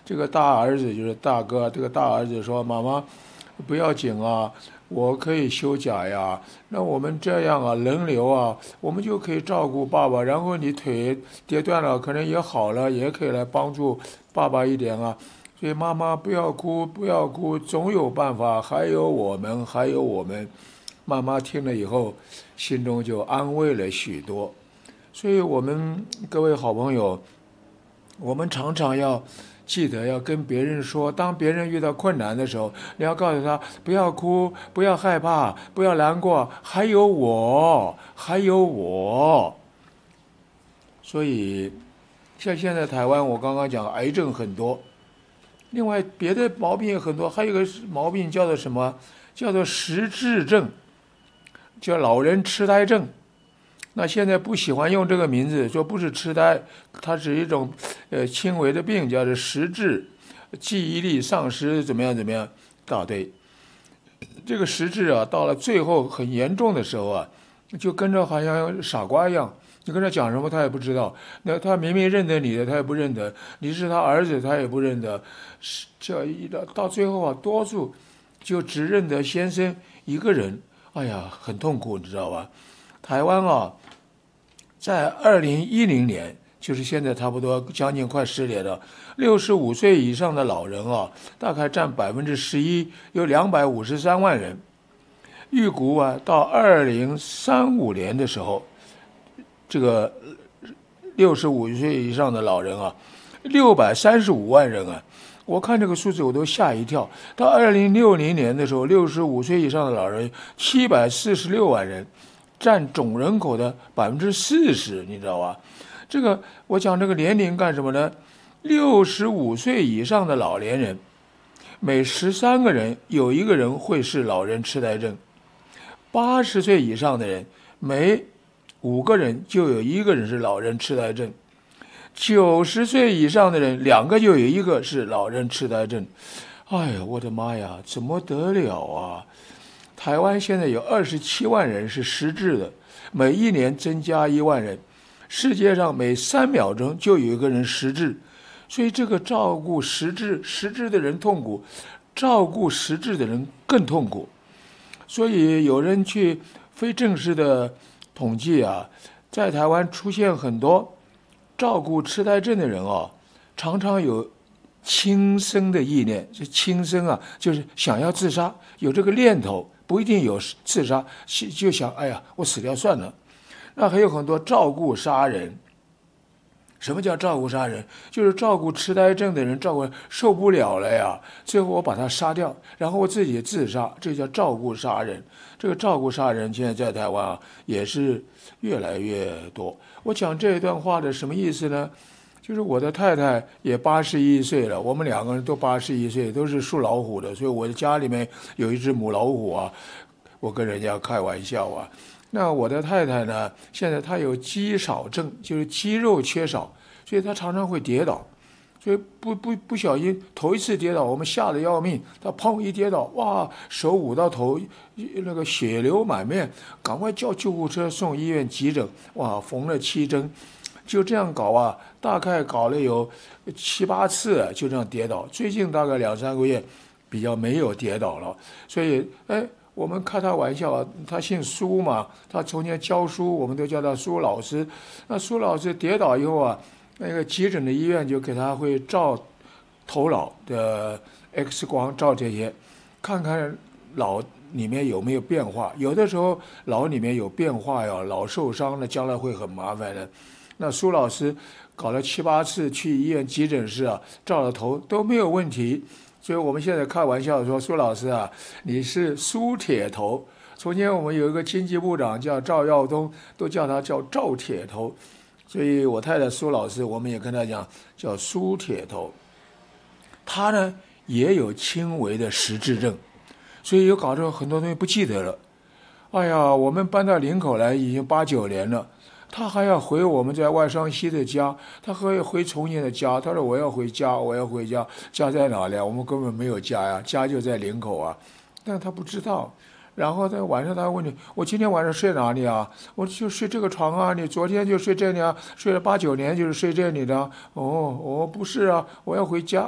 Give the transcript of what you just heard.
这个大儿子就是大哥，这个大儿子说：“妈妈，不要紧啊，我可以休假呀。那我们这样啊，轮流啊，我们就可以照顾爸爸。然后你腿跌断了，可能也好了，也可以来帮助爸爸一点啊。所以妈妈不要哭，不要哭，总有办法。还有我们，还有我们。”妈妈听了以后，心中就安慰了许多。所以，我们各位好朋友，我们常常要记得要跟别人说，当别人遇到困难的时候，你要告诉他不要哭，不要害怕，不要难过，还有我，还有我。所以，像现在台湾，我刚刚讲癌症很多，另外别的毛病也很多，还有一个毛病叫做什么？叫做失智症，叫老人痴呆症。那现在不喜欢用这个名字，说不是痴呆，它是一种轻微的病，叫做失智，记忆力丧失，怎么样怎么样，大堆。这个失智啊，到了最后很严重的时候啊，就跟着好像傻瓜一样，你跟他讲什么他也不知道。那他明明认得你的，他也不认得；你是他儿子，他也不认得。这一到最后啊，多数就只认得先生一个人。哎呀，很痛苦，你知道吧？台湾啊，在2010年，就是现在差不多将近快10年了，65岁以上的老人啊，大概占11%，有253万人。预估啊，到2035年的时候，这个65岁以上的老人啊，635万人啊。我看这个数字我都吓一跳。到2060年的时候，65岁以上的老人746万人，占总人口的40%，你知道吧？这个我讲这个年龄干什么呢？65岁以上的老年人，每13个人有一个人会是老人痴呆症；80岁以上的人，每5个人就有一个人是老人痴呆症；90岁以上的人，2个就有一个是老人痴呆症。哎呀，我的妈呀，怎么得了啊？台湾现在有27万人是失智的，每一年增加1万人。世界上每3秒钟就有一个人失智，所以这个照顾失智的人痛苦，照顾失智的人更痛苦。所以有人去非正式的统计啊，在台湾出现很多照顾痴呆症的人啊，常常有轻生的意念。这轻生啊，就是想要自杀，有这个念头，不一定有自杀，就想哎呀，我死掉算了。那还有很多照顾杀人。什么叫照顾杀人？就是照顾痴呆症的人，照顾受不了了呀，最后我把他杀掉，然后我自己自杀，这叫照顾杀人。这个照顾杀人现在在台湾啊也是越来越多。我讲这一段话的什么意思呢？就是我的太太也81岁了，我们2个人都81岁，都是属老虎的，所以我的家里面有一只母老虎啊，我跟人家开玩笑啊。那我的太太呢，现在她有肌少症，就是肌肉缺少，所以她常常会跌倒，所以不小心头一次跌倒，我们吓得要命，她砰一跌倒，哇，手捂到头，那个血流满面，赶快叫救护车送医院急诊，哇，缝了7针，就这样搞啊，大概搞了有7、8次，就这样跌倒。最近大概2、3个月比较没有跌倒了，所以我们开他玩笑啊，他姓苏嘛，他从前教书，我们都叫他苏老师。那苏老师跌倒以后啊，那个急诊的医院就给他会照头脑的 X 光，照这些，看看脑里面有没有变化。有的时候脑里面有变化呀，脑受伤了，将来会很麻烦的。那苏老师搞了7、8次去医院急诊室啊，照了头都没有问题。所以我们现在开玩笑说，苏老师啊，你是苏铁头。从前我们有一个经济部长叫赵耀东，都叫他叫赵铁头。所以我太太苏老师，我们也跟他讲叫苏铁头。他呢也有轻微的失智症，所以有搞得很多东西不记得了。哎呀，我们搬到林口来已经8、9年了。他还要回我们在外双溪的家，他还要回重庆的家。他说我要回家，我要回家，家在哪里啊？我们根本没有家呀，家就在林口啊。但他不知道。然后在晚上他问你，我今天晚上睡哪里啊？我就睡这个床啊。你昨天就睡这里啊？睡了8、9年就是睡这里的。哦，不是啊，我要回家。